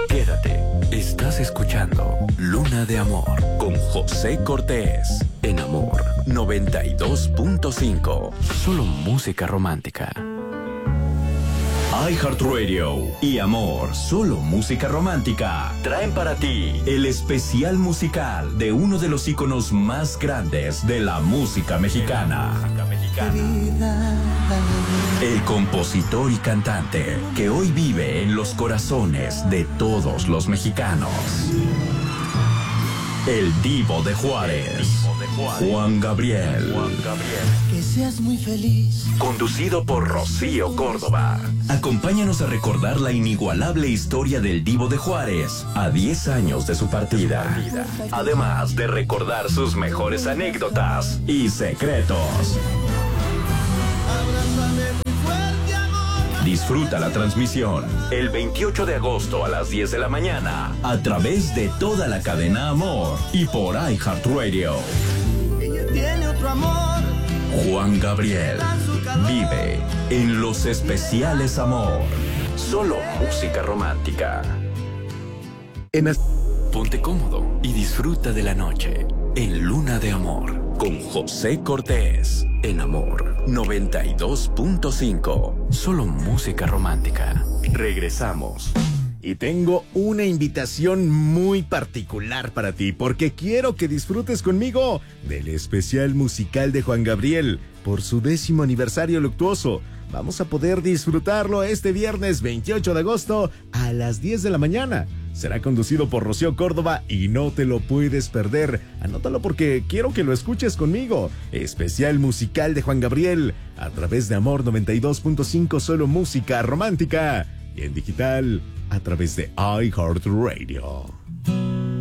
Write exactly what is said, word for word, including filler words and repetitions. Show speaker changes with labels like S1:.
S1: Quédate, estás escuchando Luna de Amor con José Cortés en Amor noventa y dos punto cinco. Solo música romántica. iHeartRadio y Amor, solo música romántica, traen para ti el especial musical de uno de los íconos más grandes de la música mexicana. El compositor y cantante que hoy vive en los corazones de todos los mexicanos. El Divo de Juárez, Juan Gabriel.
S2: Que seas muy feliz.
S1: Conducido por Rocío Córdoba. Acompáñanos a recordar la inigualable historia del Divo de Juárez a diez años de su partida. Además de recordar sus mejores anécdotas y secretos. Disfruta la transmisión el veintiocho de agosto a las diez de la mañana a través de toda la cadena Amor y por iHeartRadio.
S2: Ella tiene otro amor.
S1: Juan Gabriel vive en los especiales Amor. Solo música romántica. En as- Ponte cómodo y disfruta de la noche en Luna de Amor con José Cortés en Amor noventa y dos punto cinco. Solo música romántica. Regresamos.
S3: Y tengo una invitación muy particular para ti, porque quiero que disfrutes conmigo del especial musical de Juan Gabriel por su décimo aniversario luctuoso. Vamos a poder disfrutarlo este viernes veintiocho de agosto a las diez de la mañana. Será conducido por Rocío Córdoba y no te lo puedes perder. Anótalo porque quiero que lo escuches conmigo. Especial musical de Juan Gabriel a través de Amor noventa y dos punto cinco, solo música romántica. Y en digital a través de iHeartRadio.